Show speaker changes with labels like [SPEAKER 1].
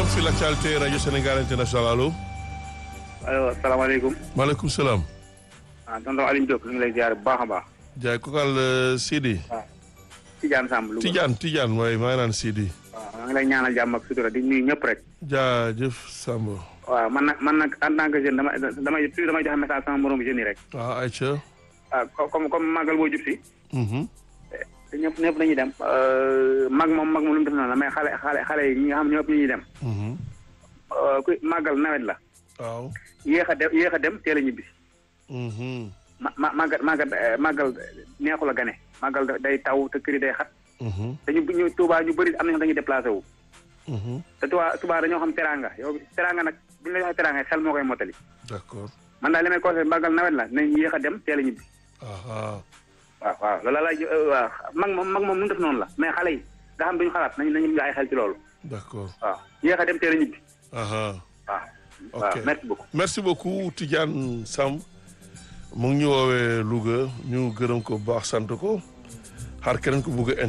[SPEAKER 1] sur l'actualité Radio Sénégal International allo.
[SPEAKER 2] allo salaamaaleykum.
[SPEAKER 1] maaleykum salaam.
[SPEAKER 2] tonton Alioune Diop ñu ngi lay ziar bu baax a baax.
[SPEAKER 1] Jaay kokal Sidi.
[SPEAKER 2] waaw Tidiane Samb.
[SPEAKER 1] Tidiane waaye maa ngi naan Sidi.
[SPEAKER 2] waaw maa ngi lay ñaanal jàmm ak sutura di nuyu ñëpp rek.
[SPEAKER 1] jaajëf Samb.
[SPEAKER 2] waaw man nag en tant que jeune damay joxe message sama moromu jeunes yi rek.
[SPEAKER 1] waaw ayca.
[SPEAKER 2] comme màggal boo jub si. te ñëpp dañuy dem. mag moom lu mu def noonu la mais xale yi ñi nga xam ñëpp ñu ñuy dem. ku màggal nawet la.
[SPEAKER 1] waaw.
[SPEAKER 2] yéex a dem teel a ñibbi. màggal neexul a gane. màggal day taw te kër yi day xat. te ñu Touba ñu bëri am na ñoo dañuy déplacé wu. te Touba dañoo xam teraanga yow teraanga nag bu ñu la joxee teraanga xel moo koy mottali.
[SPEAKER 1] d'accord.
[SPEAKER 2] man daal li may conseillé màggal nawet la nañ yéex a dem teel a ñibbi. waaw loolu la waaw mag moom nu mu def noonu la mais xale yi nga xam duñu xalaat nañu bàyyi xel ci loolu.
[SPEAKER 1] d'accord.
[SPEAKER 2] waaw yéex a dem teel a ñibbi.
[SPEAKER 1] waaw.
[SPEAKER 2] waaw merci beaucoup.
[SPEAKER 1] merci beaucoup Tidiane Samb mu ngi ñu woowee Louga ñu gërëm ko bu baax sant ko xaar keneen ko bugg